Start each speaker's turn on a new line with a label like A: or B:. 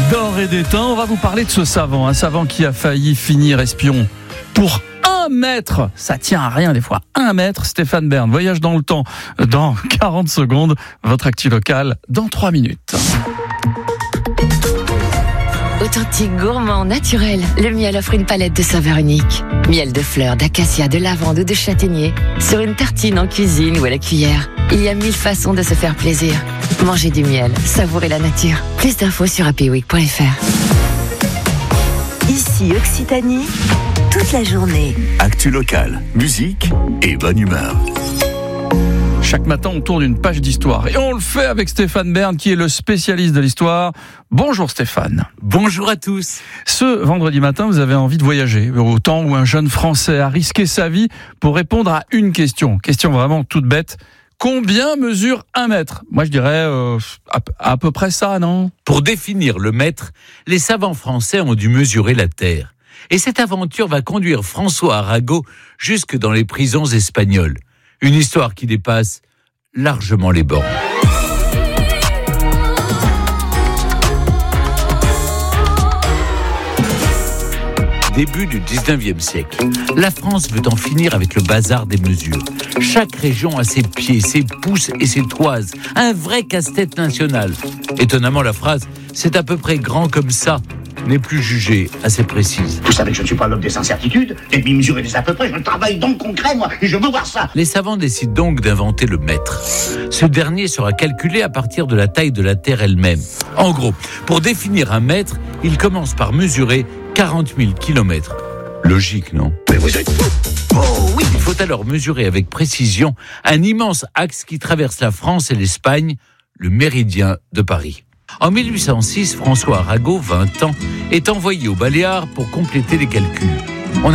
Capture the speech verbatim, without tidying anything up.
A: D'or et d'étain, on va vous parler de ce savant, un savant qui a failli finir espion pour un mètre. Ça tient à rien des fois, un mètre. Stéphane Bern, voyage dans le temps dans quarante secondes. Votre actu local dans trois minutes.
B: Authentique, gourmand, naturel, le miel offre une palette de saveurs uniques. Miel de fleurs, d'acacia, de lavande ou de châtaignier. Sur une tartine, en cuisine ou à la cuillère. Il y a mille façons de se faire plaisir. Mangez du miel, savourez la nature. Plus d'infos sur happy week point f r.
C: Ici Occitanie, toute la journée.
D: Actu locale, musique et bonne humeur.
A: Chaque matin, on tourne une page d'histoire. Et on le fait avec Stéphane Bern, qui est le spécialiste de l'histoire. Bonjour Stéphane.
E: Bonjour à tous.
A: Ce vendredi matin, vous avez envie de voyager, au temps où un jeune Français a risqué sa vie pour répondre à une question. Question vraiment toute bête. Combien mesure un mètre ? Moi, je dirais euh, à, à peu près ça, non ?
E: Pour définir le mètre, les savants français ont dû mesurer la Terre. Et cette aventure va conduire François Arago jusque dans les prisons espagnoles. Une histoire qui dépasse largement les bornes. Début du dix-neuvième siècle, la France veut en finir avec le bazar des mesures. Chaque région a ses pieds, ses pouces et ses toises. Un vrai casse-tête national. Étonnamment, la phrase « c'est à peu près grand comme ça » n'est plus jugée assez précise.
F: Vous savez que je ne suis pas l'homme des incertitudes. Et puis mesurer des à peu près, je travaille dans le concret, moi, et je veux voir ça.
E: Les savants décident donc d'inventer le mètre. Ce dernier sera calculé à partir de la taille de la Terre elle-même. En gros, pour définir un mètre, ils commencent par mesurer quarante mille kilomètres. Logique, non ?
F: Mais vous êtes fou. Oh oui.
E: Il faut alors mesurer avec précision un immense axe qui traverse la France et l'Espagne, le méridien de Paris. En mille huit cent six, François Arago, vingt ans, est envoyé aux Baléares pour compléter les calculs.